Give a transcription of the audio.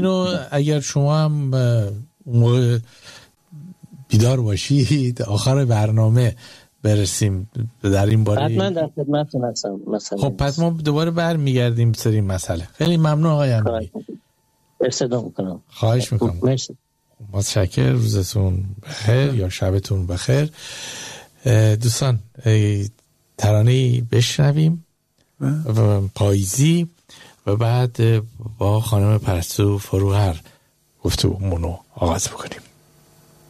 اینو اگر شما هم موقع بیدار باشید آخر برنامه برسیم در این باره. حتما در خدمتتون هستم. خب پس ما دوباره برمیگردیم سر این مسئله. خیلی ممنون آقای امیری. ارسال میکنم. خواهش میکنم. مرسی. متشکرم. روزتون بخیر یا شبتون بخیر. دوستان ترانه‌ای بشنویم و پاییزی و بعد با خانم پرستو فروهر گفتگومون رو آغاز بکنیم.